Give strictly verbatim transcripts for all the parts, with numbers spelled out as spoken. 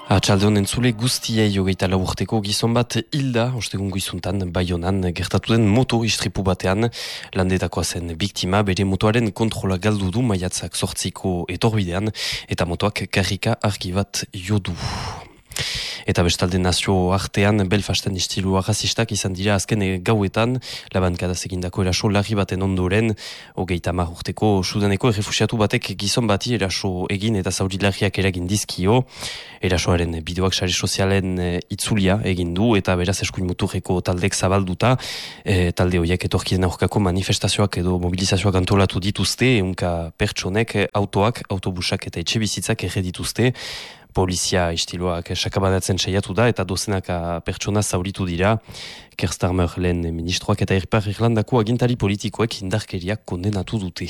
Atxaldeon entzule guztiei hogeita lau urteko gizon bat hilda, ostegun goizuntan Baionan gertatu den moto istripu batean, landetakoa zen biktima bere motoaren kontrola galdu du maiatzak zortziko etorbidean, eta motoak karrika argi bat jo du. Eta bestalde nazio artean Belfasten istilu arrazistak izan dira azken gauetan, labankadaz egindako eraso larri baten ondoren, hogeita hamar urteko Sudaneko errefusiatu batek gizon bati eraso egin eta zauri larriak eragin dizkio. Erasoaren bideoak sare sozialen itzulia egin du eta beraz eskuin muturreko taldek zabalduta, e, talde horiek etorkien aurkako manifestazioak edo mobilizazioak antolatu dituzte, ehunka pertsonek autoak, autobusak eta etxe bizitzak erre dituzte. Polizia istiloak sakabanatzen saiatu da eta dozenaka pertsona zauritu dira. Keir Starmer lehen ministroak eta Ipar Irlandako agintari politikoek indarkeriak kondenatu dute.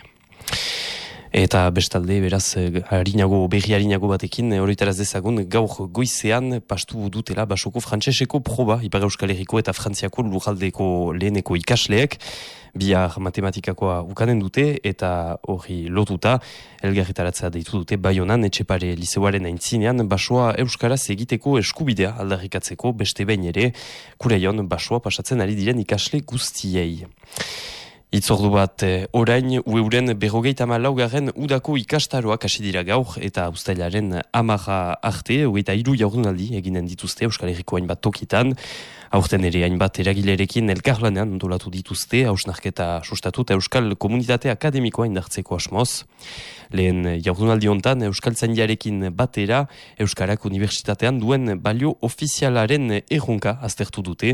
Eta bestalde, beraz, harinago, berri harinago batekin, horretaraz dezagun, gaur goizean pastu dutela basoko frantseseko proba, Ipar Euskal Herriko eta Frantziako lurraldeko leheneko ikasleek, bihar matematikakoa ukanen dute, eta hori lotuta, elgarretaratzea deitu dute, Baionan, Etxepare Lizeoaren aintzinean, basoa Euskaraz egiteko eskubidea aldarrikatzeko, beste behin ere, kureion basoa pasatzen ari diren ikasle guztiei. Itzordu bat eh, orain, ueuren berrogeita malaugarren udako ikastaroak hasi dira gaur eta uztailaren amarra arte, hogeita hiru jardunaldi eginen dituzte Euskal Herriko hainbat tokitan. Aurten ere hainbat eragilerekin elkarlanean ondolatu dituzte, hausnarketa sustatu eta Euskal Komunitate Akademikoa indartzeko asmoz. Lehen jardunaldi hontan Euskaltzaindiarekin batera Euskarak Unibertsitatean duen balio ofizialaren erronka aztertu dute.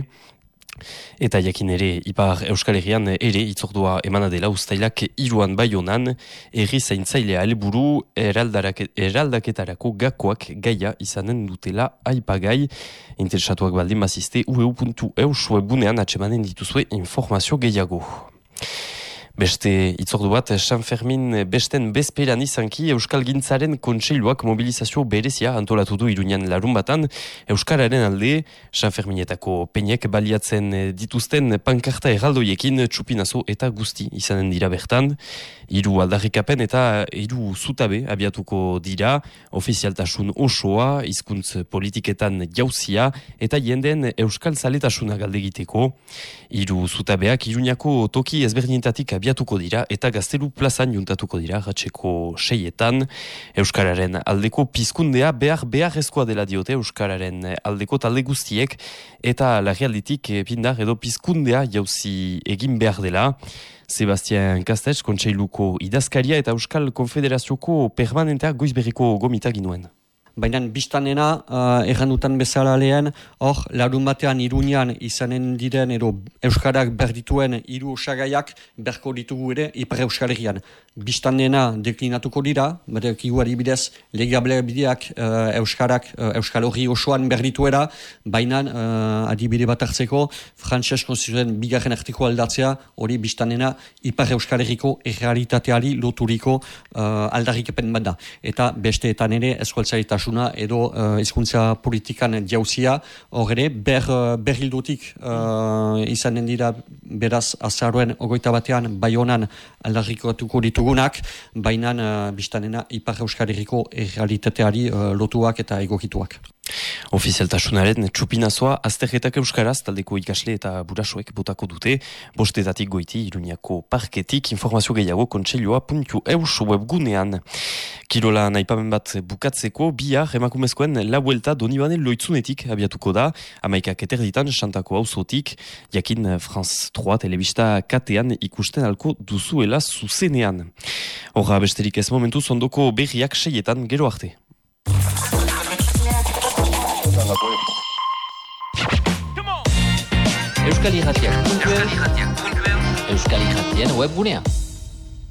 Eta jakin ere, Ipar Euskal Herrian ere itzordua emana dela uztailak hiruan Baionan, herri zaintzailea helburu eraldaketarako gakoak gaia izanen dutela aipagai. Interesatuak baldin bazizte u e u puntu e u webunean atsemanen dituzue informazio gehiago. Beste itzordu bat, San Fermin besten bezperan izanki Euskal Gintzaren kontseiluak mobilizazio berezia antolatu du Iruñan larun batan. Euskararen alde, San Ferminetako peinek baliatzen dituzten pankarta erraldoiekin txupinazo eta guzti izanen dira bertan. Hiru aldarrikapen eta hiru zutabe abiatuko dira, ofizialtasun osoa, hizkuntz politiketan jauzia eta jenden Euskal Zaletasuna galdegiteko. Hiru zutabeak Iruñako toki ezberdinetatik abiatuko dira eta Gaztelu plazan juntatuko dira ratxeko seietan. Euskararen aldeko pizkundea behar beharrezkoa dela diote Euskararen aldeko talde guztiek eta larrialditik pindar edo pizkundea jauzi egin behar dela. Sebastian Kastets, kontseiluko idazkaria eta Euskal Konfederazioko permanentea goizberriko gomita ginuen. Baina biztanena, uh, errandutan bezala lehen, hor, larun batean Iruñan izanen diren, edo Euskarak berdituen hiru osagaiak berko ditugu ere Ipar Euskal Herrian. Biztanena deklinatuko dira, berekigu adibidez, legable bideak uh, Euskarak, uh, Euskal Herri osoan berdituera, baina uh, adibide bat hartzeko, frantses konstituzioen bigarren artiko aldatzea, hori biztanena Ipar Euskal Herriko errealitateari loturiko uh, aldarrikepen bat da. Eta besteetan ere, eskualtzaitasuna edo hizkuntza uh, politikan jauzia, hor ere, ber, berrildutik uh, izanen dira beraz azaroen ogoita batean Baionan aldarrikatuko ditugunak, baina uh, biztanena Ipar Euskal Herriko errealitateari uh, lotuak eta egokituak. Ofizialtasunaren txupinazoa azterretak Euskaraz taldeko ikasle eta burasoek botako dute, bostetatik goiti Iruñako parketik, informazio gehiago kontseilua puntu eus webgunean. Kirola naipamen bat bukatzeko, bihar emakumezkoen la vuelta Donibane Loitzunetik abiatuko da, amaikak eterditan Xantako auzotik, jakin France trois telebista katean ikusten alko duzuela zuzenean. Horra besterik ez momentu ondoko berriak seietan gero arte. Euskal Irratiak puntu eus, Euskal Irratien webgunea.